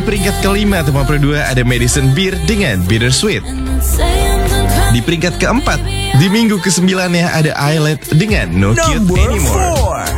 peringkat kelima atau 52 ada Madison Beer dengan Bittersweet. Di peringkat keempat, di minggu ke-9 ada Islet dengan No Cute Anymore.